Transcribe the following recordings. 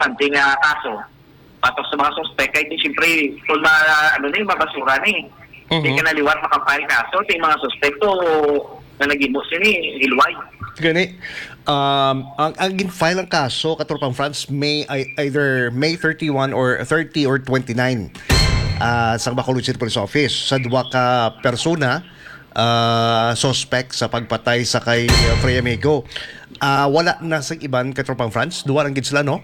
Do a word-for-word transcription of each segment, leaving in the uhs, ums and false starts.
importante nga kaso patok sa mga suspect kahit siyempre kung ma, ano na yung mabasura na eh. Hindi Mhm. ka naliwat makapahal kaso sa yung mga suspecto na naging mo sila eh, hilway. Gani, um, ang, ang gin-file ang kaso katropang France May ay- either May thirty-one or thirty or twenty-nine uh, sa Bacolod City Police Office sa duwa ka persona uh, suspect sa pagpatay sa kay uh, Frey Amigo. Uh, wala na sa iban katropang France, duwa lang gid sila no?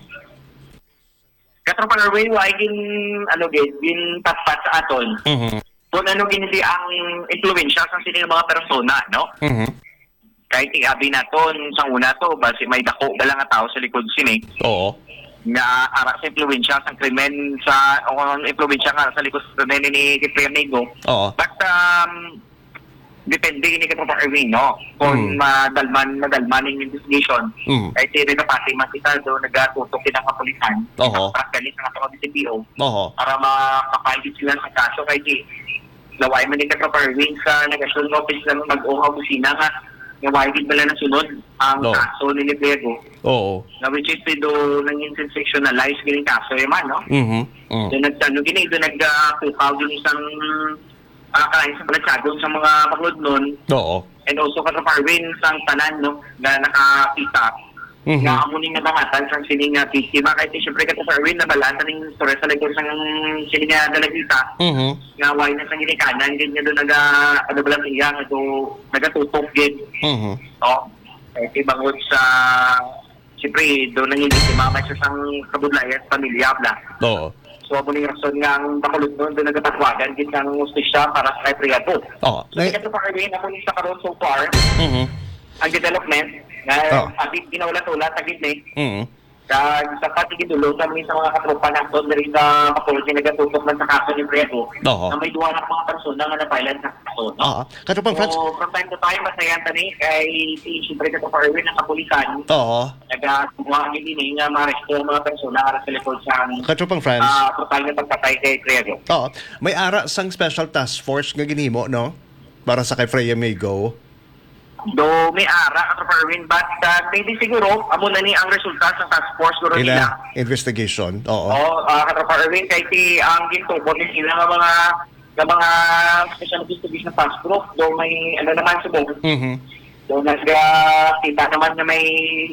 Katropang Arwin, why gin, ano gin, gin tatpat sa aton. Mhm. Kung ano gin hindi ang influensya sa sila ng mga persona, no? Mhm. Kahit iabi naton sa una to, basi may dako ba lang nga tao sa likod sini Oo. nga ara sa influensya sa krimen sa o ang influensya nga sa likod sa krimen ni Frey Amigo. Oo. But um, depende ini ka pa Erwin, no? Kung Mm. madalman madalman ng investigation. Mm. Kahit si Rina Pati Masita do nagatutok din ang kapulisan. Oo. Para galing sa mga C P O Oo. para makapahid sila sa kaso kay di laway man ni ka pa Erwin sa national office lang mag-uhaw busina nga nga why di bala na sunod ang No. kaso ni Librego. Oo. Na which is do nang sensationalize gining kaso man, no? Mhm. Mm. So nagtano gini do nagpukaw din isang uh, kalahin sa palatsagong sa mga baklod nun Oo. and also kataparwin sang tanan no na nakakita Mhm. nga amuning nabangatan sang sining nga biktima kahit siyempre kataparwin na balanta ning story sa likod sang sining nga dalagita Mhm. nga why na sang ginikanan gid nga do naga ano ba lang iya nga do nagatutok gid Mhm. no kahit ibangod sa siyempre do nang biktima may sa sang kabudlayan pamilya bla. Oo. So, amo ning rason nga ang bakulod nun, doon nagtatagwagan, git ng ustisya para sa kay Priato. Oo. So, ito pa kayo, amo ning sa karon so far, Mhm. ang development, nga Oh. abit ginawala-tula, tagit ni, Mhm. kag sa patigidulo, kami sa mga katropa nato, na rin sa bakulod, yung nagatutok man sa kaso ni Priato, Oo. na may duwa ng mga persona nga napailan sa kaso. No? Oo. Katropang France. So, from time to time, masayan tani, kay si siyempre ka pa Erwin, ng kapulisan, Oo. nag-gumawa ang hindi nga maresto ang mga persona para sa likod sa Katropang France. uh, total na pagpatay kay Priato. Oo. May ara sang special task force nga ginhimo, no? Para sa kay Frey Amigo. Do may ara at Erwin but uh, maybe siguro amo na ni ang resulta sa task force guro nila. Ila investigation. Oo. Oh, uh, Katropa Erwin kay ti ang gintubod ni sila nga mga nga mga special investigation task force do may ano naman sa buong Mhm. do nagkita naman na may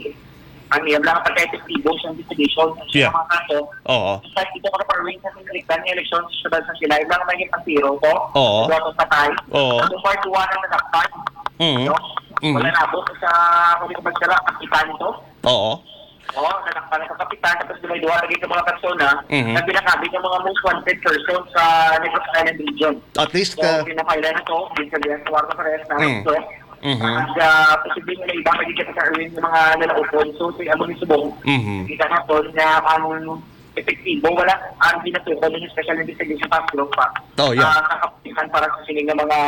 ang iyam lang pagka-epektibo sa investigation sa Yeah. mga kaso. Oo. Sa ito Katropa Erwin sa siniktan ni election sa syudad sa sila ibang may pantiro ko. Oo. Do patay. Oo. So part one na nasaktan. Mhm. No? Mhm. Wala na po sa kung ba sila kapitan ito. Oo. Oo, nalakpan na sa kapitan tapos may duwa lagi sa mga persona Mhm. na pinakabit ng mga most wanted person sa Negros Island region. At least So, ka pinakailan na to, din sa diyan sa Warta Pares na Mm. ito. Mhm. At uh, posibleng na iba magiging sa Erwin ng mga nalaupon. So, si Amo ni Subong, Mhm. kita na to na ang epektibo, wala ang binatuko ng special investigation task group pa. Oh, yeah. Uh, sa kapitan para sa sining ng mga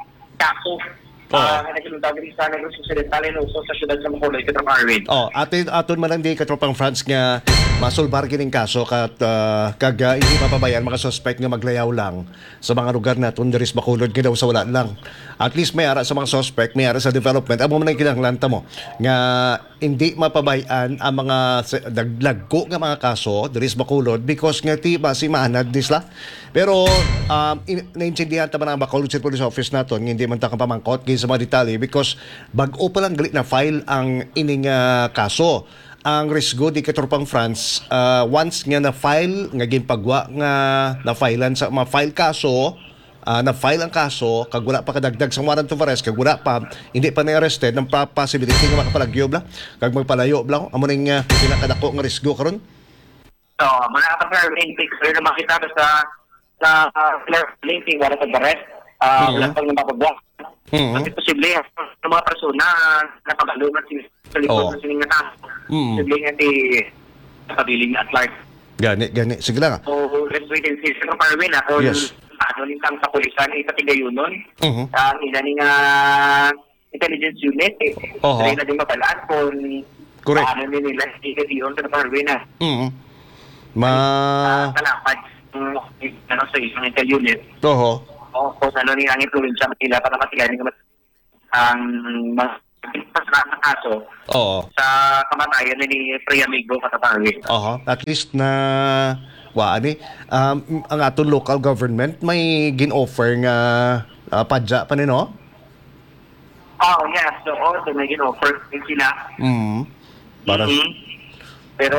kaso Oo. uh, na nagsilundag rin sa Negros Occidental and also sa syudad sa Bacolod, Katrang Arwin. Oh, atin aton man lang di katropang France nga masulbar kining kaso kat uh, kag uh, hindi mapabayan mga suspect nga maglayaw lang sa mga lugar naton diri sa Bacolod nga daw sa wala lang. At least may ara sa mga suspect, may ara sa development. Amo man ang kinahanglan mo nga hindi mapabayan ang mga sa- daglagko nga mga kaso diri sa Bacolod because nga ti ba si manad disla. Pero um, in- naintindihan ta man ang Bacolod City Police Office naton nga hindi man ta pamangkot kay sa mga detalye because bag-o pa lang gali na file ang ining uh, kaso. Ang risgo di katropang France uh, once nga na-file nga ginpagwa nga na-filean sa ma-file kaso uh, na-file ang kaso kag wala pa kadagdag sa warrant of arrest kag wala pa hindi pa na-arrested ng pa- possibility nga makapalagyo bla kag magpalayo bla amo ning uh, pinakadako nga risgo karon. So, mga kapag Olympics, pero na makita ko sa sa uh, Olympics, wala sa baret, uh, Mhm. wala pang napabagwak. Mhm. Kasi posible, ng mga persona na nakabalo na sin- sa likod Oo. ng sining nga taas. Mhm. Posible nga ti nakabiling at large. Gani gani sige lang. ah. So, let's wait and see. Sa Parwin, ako, Yes. ano rin kang sa pulisan, ipatigayon nun. Mhm. Ang isa ning uh, intelligence unit, eh. Oo. Dahil na din mabalaan kung Correct. paano nila ikadiyon sa Parwin na. Mhm. Ma uh, kalapad yung ano sa isang intel unit toho. o kung ano rin ang influensya nila para masigaling naman ang mga sa kaso Oo. sa kamatayan ni Priya Amigo Kataparwin. Oho. At least na wa ani um, ang aton local government may gin-offer nga uh, padya pa nino. Oh, yes. So, also, may gin-offer din sila. Mm. Para Mhm. Pero,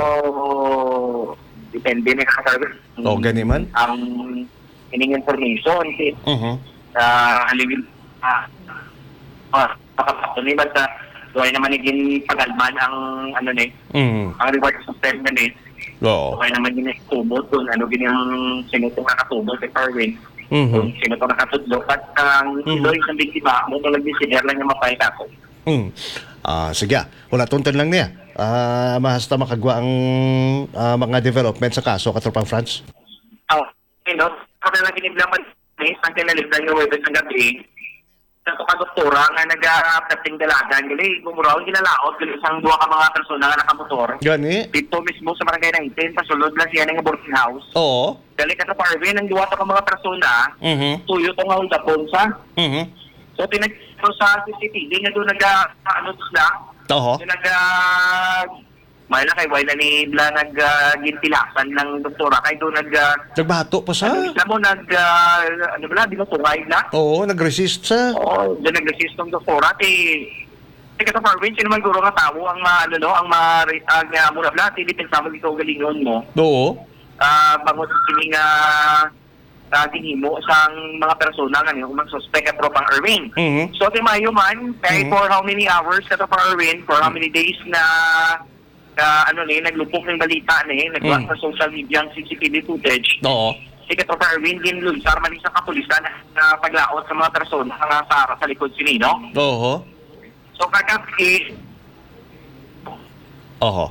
depende na katarwin. Oh, gani man. Ang ining information. Kasi, Mhm. uh, halibin, ah, ah, pakapatuloy ba sa doon naman naging pagalman ang, ano ni, Mhm. ang reward system na ni. Oo. Okay naman yun nakatubot kung ano ginang sino itong nakatubot kay Parwin. Mhm. Kung sino itong nakatudlo. At ang Mhm. ilo isang biktima, mo ito nag-consider lang yung mapahit ako. Mm. Ah, sige. Wala tuntan lang niya. Ah, mahasta makagwa ang ah, mga development sa kaso katropang France. Oh, you know, kapag na kiniblaman ni, ang kinalibdan yung webes ng gabi, sa ito ka doktora nga nag-apting dalagan, gali, gumuraw, ginalaot, gali, isang duwa ka mga persona nga nakamotor. Gani? Dito mismo sa barangay nineteen, pasulod lang siya ng boarding house. Oo. Gali ka sa Parvin, ang duwa ka mga persona, Mhm. tuyo to nga hulda ponsa. Mhm. So, tinagpo sa C C T V nga doon nag-ano sila, Oho. nag may na kay Wala ni Bla nag-gintilasan ng doktora, kay doon nag Nagbato pa sa? ano mo nag ah, ano ba binutungay na. Oo, nag-resist sa. Oo, doon nag-resist ng doktora ti Teka sa Parvin, sino man guro nga tao ang ma, ano no, ang ma ang uh, mura bla ti dipensamo ikaw galingon mo. Oo. Ah, bangon kini nga uh, tinimo sang mga persona nga niyo kung suspect at tropang Erwin. Mhm. So, ti Mayo man, kahit Mhm. for how many hours ka to pa Erwin, for how many days na na ano ni, naglupok ng balita ni, nagwa Mhm. sa social media ang C C T V footage. Oo. Si Kato pa Erwin, ginlunsar man sa kapulisan na paglaot sa mga persona nga sa, sa likod sinino. Oo. So, kagabi, Oho.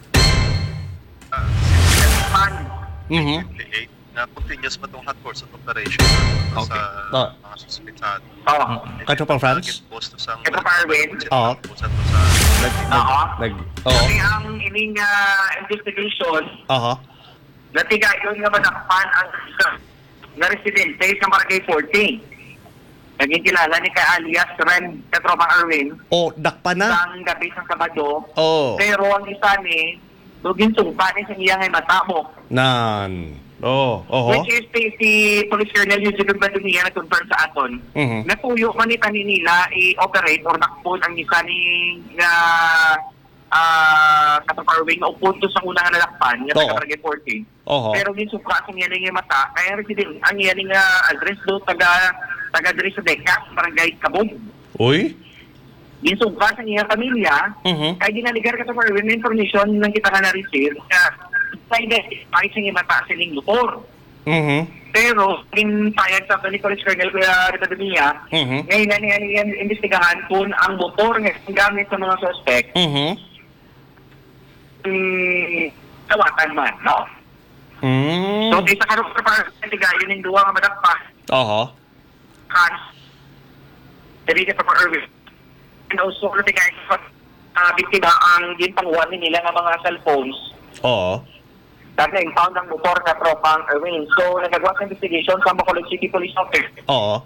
man, Mhm. twenty-eight na continuous pa itong hot course of operation no, Okay. sa Ah. mga suspitsado. oh, Katropang France? Post to sa Ito pa, Erwin? Oo. Post to sa Nag, nag, Oo. nag, oo. Kasi ang ining uh, investigation, Oho. natigayon nga madakpan ang na residente sa Barangay fourteen. Naging kilala ni ka alias Ren Katroma Erwin O, dakpa na? sang gabi sa Sabado. Oo. Pero ang isa ni, dugin sumpa ni sa iyang ay matamo. Nan. Oo. Oho. Which is si, si Police Colonel Eugene Badunia na confirm sa aton. Mhm. Natuyo man ni nila i-operate or nakpon ang isa ni nga ah Katroma Erwin na upon to sa unang nalakpan nga Oo. sa Barangay fourteen. Oho. Pero din suka sa iyan nga mata, kaya resident ang iyan nga address do taga taga diri sa Deca, Barangay Kabog. Uy. Din suka sa iyang pamilya, Mhm. kaya ginaligar ka sa Parwin information nang kita nga na-receive na sa identify sa iyang mata sa ining motor. Mhm. Pero, in payag sa ni Police Colonel Kuya Ritadumia, Mhm. ngayon na niya niya investigahan kung ang motor nga gamit sa mga suspect, Mhm. mm, tawatan man, no? Mm. So, di sa karoon sa Parwin, yung duwa nga madakpa, Oho. kan diri ka pa Erwin and also na tigay sa uh, biktima ang ginpanguhan nila ng mga cellphones Oo. dahil impound ang motor na tropang Erwin. So nagagawa sa investigation sa Bacolod City Police Office Oo.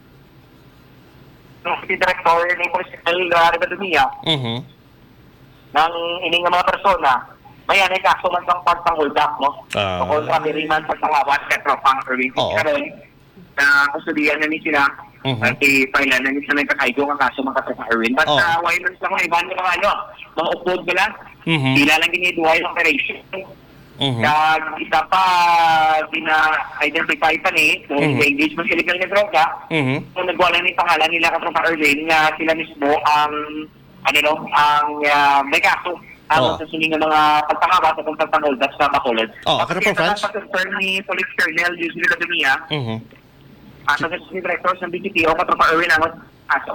ng City Director ni Police Colonel Rebadumia Mhm. ng ining nga mga persona may anay kaso man pang pagpang-hold up, no? Ah. So kung kami man pagpangawat sa tropang Erwin Oo. karon na kusudian na ni sila Mhm. at ipailan na ni sila nagkakaigo ang kaso mga katropang Erwin. But Oo. uh, wireless lang mga iban mga ano, mga upload ba lang? Mhm. Sila lang din yung dual operation. Mhm. Kag isa pa pina-identify pa ni kung Mhm. engage mo sa illegal na droga, Mhm. kung nagwala ni pangalan nila katropang Erwin nga sila mismo ang ano no, ang uh, may kaso ang Oo. sa sining nga mga pagpangawat at pagpanghold up sa Bacolod. Oo, katropang France? Pag-confirm ni Police Colonel Eugene Ladumia, Mhm. at ang si Director ng B T P O katropang Erwin ang kaso.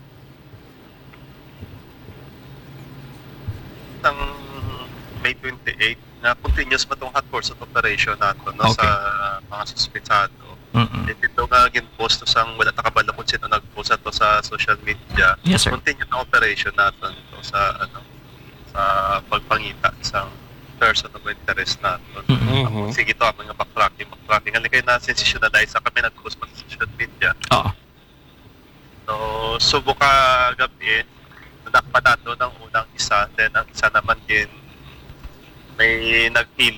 ng May twenty-eight na continuous pa itong hot course of operation nato no, Okay. sa mga suspitsado. Mm-mm. Ito nga gin-post to sang wala takabala kung sino nag-post to sa social media. Yes, sir. Continue na operation natin to sa ano sa pagpangita sa person of interest natin. Mhm. Sige to, mga backtracking, backtracking. Halika kayo na sensitionize sa kami nag-post pa sa social media. Oo. So, subo ka gabi, nakapatato ng unang isa, then ang isa naman din may nag-appeal